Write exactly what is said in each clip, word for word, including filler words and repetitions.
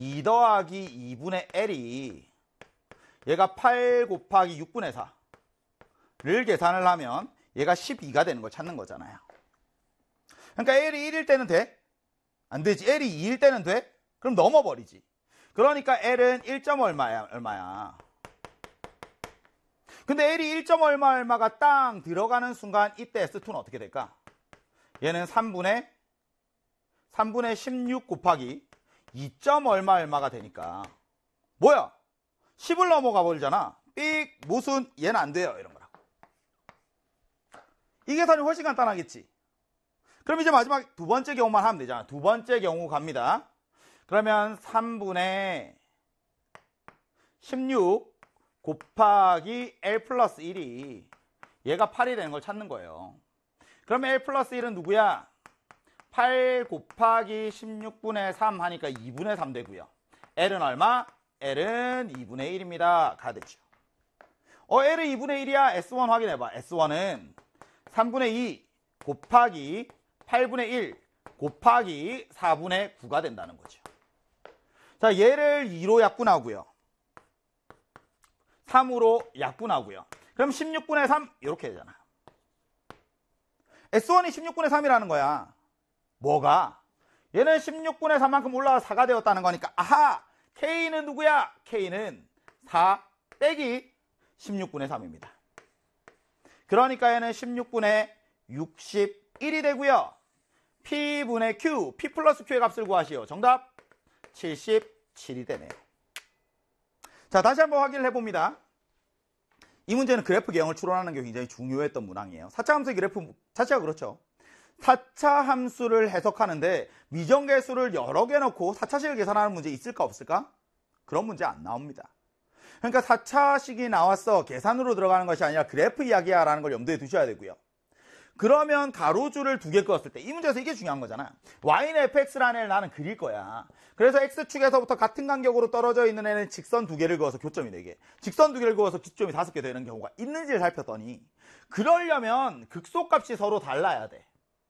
이 더하기 이분의 L이 얘가 팔 곱하기 육분의 사를 계산을 하면 얘가 십이가 되는 걸 찾는 거잖아요. 그러니까 L이 일일 때는 돼? 안 되지. L이 이일 때는 돼? 그럼 넘어버리지. 그러니까 L은 일 점 얼마야? 얼마야? 근데 L이 일 점 얼마 얼마가 땅 들어가는 순간 이때 에스 투는 어떻게 될까? 얘는 삼분의 삼분의 십육 곱하기 이 점 얼마 얼마가 되니까 뭐야? 십을 넘어가 버리잖아. 삑 무슨 얘는 안 돼요. 이런 거라고. 이 계산이 훨씬 간단하겠지. 그럼 이제 마지막 두 번째 경우만 하면 되잖아. 두 번째 경우 갑니다. 그러면 삼분의 십육 곱하기 L 플러스 일이 얘가 팔이 되는 걸 찾는 거예요. 그러면 L 플러스 일은 누구야? 팔 곱하기 십육분의 삼 하니까 이분의 삼 되고요. L은 얼마? L은 이분의 일입니다. 가 되죠. 어, L은 이분의 일이야. 에스 원 확인해봐. 에스 원은 삼분의 이 곱하기 팔분의 일 곱하기 사분의 구가 된다는 거죠. 자, 얘를 이로 약분하고요. 삼으로 약분하고요. 그럼 십육분의 삼 이렇게 되잖아. 에스 원이 십육분의 삼이라는 거야. 뭐가? 얘는 십육분의 삼만큼 올라와 사가 되었다는 거니까 아하! K는 누구야? K는 사 빼기 십육분의 삼입니다. 그러니까 얘는 십육분의 육십일이 되고요. P분의 Q, P 플러스 Q의 값을 구하시오. 정답 칠십칠이 되네요. 자, 다시 한번 확인을 해봅니다. 이 문제는 그래프 개형을 추론하는 게 굉장히 중요했던 문항이에요. 사 차 함수의 그래프 자체가 그렇죠. 사 차 함수를 해석하는데 미정계수를 여러 개 넣고 사 차식을 계산하는 문제 있을까 없을까? 그런 문제 안 나옵니다. 그러니까 사 차식이 나왔어. 계산으로 들어가는 것이 아니라 그래프 이야기야 라는 걸 염두에 두셔야 되고요. 그러면 가로줄을 두 개 그었을 때 이 문제에서 이게 중요한 거잖아. y는 에프엑스라는 애를 나는 그릴 거야. 그래서 x축에서부터 같은 간격으로 떨어져 있는 애는 직선 두 개를 그어서 교점이 네 개, 직선 두 개를 그어서 기점이 다섯 개 되는 경우가 있는지를 살폈더니 그러려면 극소값이 서로 달라야 돼.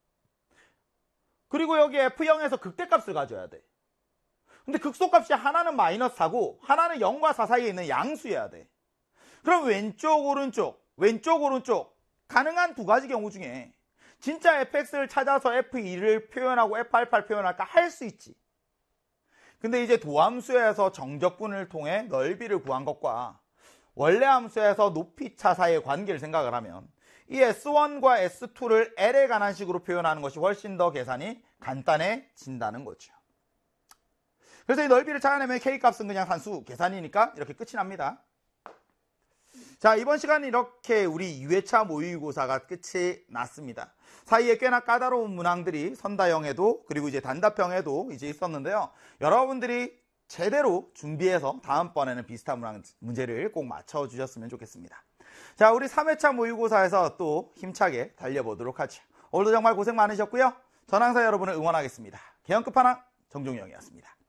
그리고 여기 에프영에서 극대값을 가져야 돼. 근데 극소값이 하나는 마이너스 사고 하나는 영과 사 사이에 있는 양수여야 돼. 그럼 왼쪽 오른쪽 왼쪽 오른쪽 가능한 두 가지 경우 중에 진짜 에프엑스를 찾아서 에프 이를 표현하고 에프 알파를 표현할까 할 수 있지. 근데 이제 도함수에서 정적분을 통해 넓이를 구한 것과 원래 함수에서 높이차 사이의 관계를 생각을 하면 이 에스 원과 에스 투를 L에 관한 식으로 표현하는 것이 훨씬 더 계산이 간단해진다는 거죠. 그래서 이 넓이를 찾아내면 K값은 그냥 산수 계산이니까 이렇게 끝이 납니다. 자, 이번 시간은 이렇게 우리 이 회차 모의고사가 끝이 났습니다. 사이에 꽤나 까다로운 문항들이 선다형에도 그리고 이제 단답형에도 이제 있었는데요. 여러분들이 제대로 준비해서 다음번에는 비슷한 문항 문제를 꼭 맞춰주셨으면 좋겠습니다. 자, 우리 삼 회차 모의고사에서 또 힘차게 달려보도록 하죠. 오늘도 정말 고생 많으셨고요. 전 항상 여러분을 응원하겠습니다. 개헌 끝판왕 정종영이었습니다.